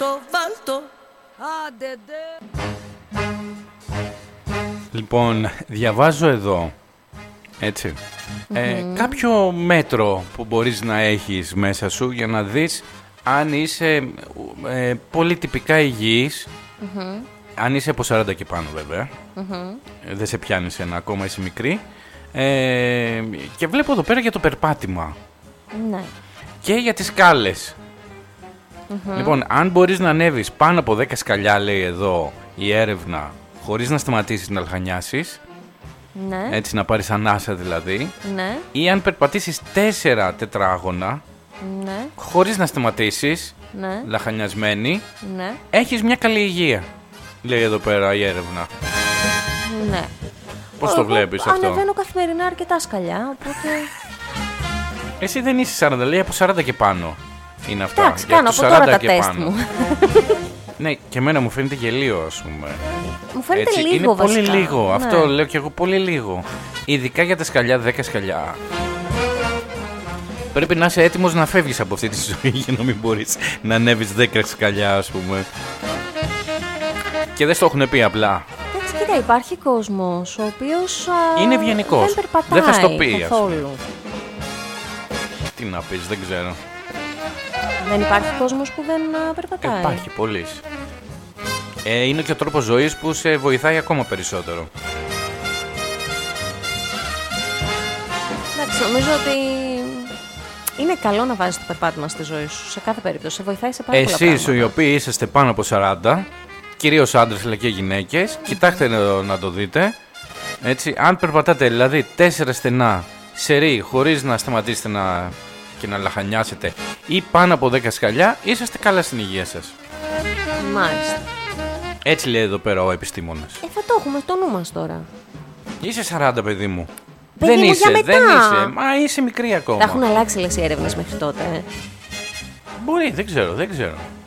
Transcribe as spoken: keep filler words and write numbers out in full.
βάλτο, βάλτο. Άντε ντε. Λοιπόν, διαβάζω εδώ, έτσι, mm-hmm. ε, κάποιο μέτρο που μπορείς να έχεις μέσα σου για να δεις αν είσαι ε, πολύ τυπικά υγιής, mm-hmm. αν είσαι από σαράντα και πάνω βέβαια, mm-hmm. δεν σε πιάνει ένα ακόμα, είσαι μικρή, ε, και βλέπω εδώ πέρα για το περπάτημα, ναι. και για τις σκάλες. Mm-hmm. Λοιπόν, αν μπορείς να ανέβεις πάνω από δέκα σκαλιά, λέει εδώ η έρευνα, χωρίς να σταματήσεις να λαχανιάσεις, ναι. έτσι να πάρεις ανάσα δηλαδή, ναι. ή αν περπατήσεις τέσσερα τετράγωνα, ναι. χωρίς να σταματήσεις, ναι. λαχανιασμένη, ναι. έχεις μια καλή υγεία, λέει εδώ πέρα η έρευνα. Ναι. Πώς το βλέπεις αυτό? Ανεβαίνω καθημερινά αρκετά σκαλιά, οπότε... Εσύ δεν είσαι σαράντα, λέει από σαράντα και πάνω είναι αυτά. Εντάξει, κάνω από τώρα τα τεστ μου. Ναι, και εμένα μου φαίνεται γελίο, ας πούμε. Μου φαίνεται έτσι, λίγο, είναι βασικά. πολύ λίγο, ναι. Αυτό λέω κι εγώ, πολύ λίγο. Ειδικά για τα σκαλιά, δέκα σκαλιά. Πρέπει να είσαι έτοιμος να φεύγεις από αυτή τη ζωή για να μην μπορείς να ανέβεις δέκα σκαλιά, ας πούμε. Και δεν στο έχουν πει απλά. Εντάξει, κοίτα, υπάρχει κόσμος ο οποίος α, είναι ευγενικός. δεν περπατάει δεν θα στο πει, καθόλου. Τι να πεις, δεν ξέρω. Δεν υπάρχει κόσμος που δεν α, περπατάει. Υπάρχει, πολύς. Ε, είναι και ο τρόπος ζωής που σε βοηθάει ακόμα περισσότερο. Εντάξει, νομίζω ότι είναι καλό να βάζεις το περπάτημα στη ζωή σου. Σε κάθε περίπτωση, σε βοηθάει σε πάρα πολλά πράγματα. Εσείς οι οποίοι είσαστε πάνω από σαράντα, κυρίως άντρες αλλά και γυναίκες, κοιτάξτε να, να το δείτε. Έτσι, αν περπατάτε δηλαδή τέσσερα στενά σερί χωρίς να σταματήσετε να, και να λαχανιάσετε ή πάνω από δέκα σκαλιά, είσαστε καλά στην υγεία σας. Μάλιστα. Έτσι λέει εδώ πέρα ο επιστήμονας. Ε, θα το έχουμε στο νου μας τώρα. Είσαι σαράντα, παιδί μου. Παιδί δεν μου, είσαι, για μετά. δεν είσαι. Μα είσαι μικρή ακόμα. Θα έχουν αλλάξει, λες, οι έρευνες μέχρι τότε. Μπορεί, δεν ξέρω, δεν ξέρω.